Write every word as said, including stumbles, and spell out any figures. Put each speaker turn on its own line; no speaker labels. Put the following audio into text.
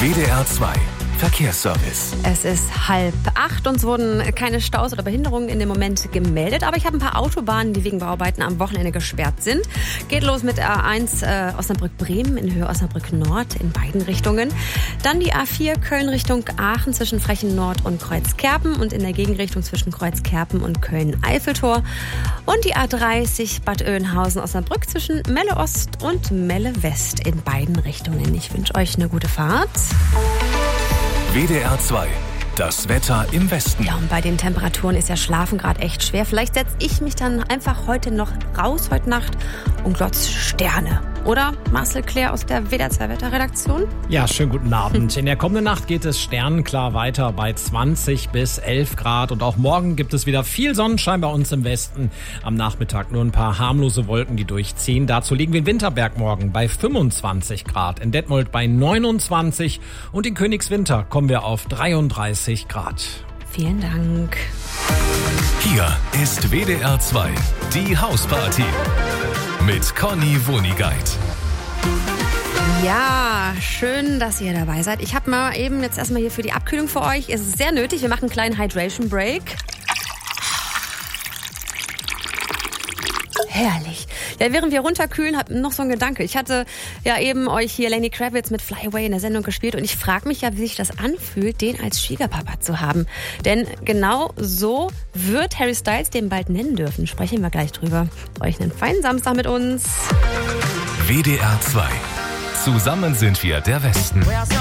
W D R zwei Verkehrsservice.
Es ist halb acht und es wurden keine Staus oder Behinderungen in dem Moment gemeldet. Aber ich habe ein paar Autobahnen, die wegen Bauarbeiten am Wochenende gesperrt sind. Geht los mit A eins äh, Osnabrück-Bremen in Höhe Osnabrück-Nord in beiden Richtungen. Dann die A vier Köln Richtung Aachen zwischen Frechen-Nord und Kreuzkerpen und in der Gegenrichtung zwischen Kreuzkerpen und Köln-Eiffeltor. Und die A dreißig Bad Oeynhausen-Osnabrück zwischen Melle-Ost und Melle-West in beiden Richtungen. Ich wünsche euch eine gute Fahrt.
W D R zwei, das Wetter im Westen.
Ja, und bei den Temperaturen ist ja Schlafen gerade echt schwer. Vielleicht setze ich mich dann einfach heute noch raus, heute Nacht, und glotz Sterne. Oder, Marcel Claire aus der W D R zwei Wetterredaktion?
Ja, schönen guten Abend. In der kommenden Nacht geht es sternenklar weiter bei zwanzig bis elf Grad. Und auch morgen gibt es wieder viel Sonnenschein bei uns im Westen. Am Nachmittag nur ein paar harmlose Wolken, die durchziehen. Dazu liegen wir in Winterberg morgen bei fünfundzwanzig Grad, in Detmold bei neunundzwanzig und in Königswinter kommen wir auf dreiunddreißig Grad.
Vielen Dank.
Hier ist W D R zwei, die Hausparty. Mit Conny Wonigkeit.
Ja, schön, dass ihr dabei seid. Ich habe mal eben jetzt erstmal hier für die Abkühlung für euch. Es ist sehr nötig. Wir machen einen kleinen Hydration Break. Herrlich. Ja, während wir runterkühlen, hab noch so ein Gedanke. Ich hatte ja eben euch hier Lenny Kravitz mit Fly Away in der Sendung gespielt und ich frage mich ja, wie sich das anfühlt, den als Schwiegerpapa zu haben. Denn genau so wird Harry Styles den bald nennen dürfen. Sprechen wir gleich drüber. Euch einen feinen Samstag mit uns.
W D R zwei. Zusammen sind wir der Westen.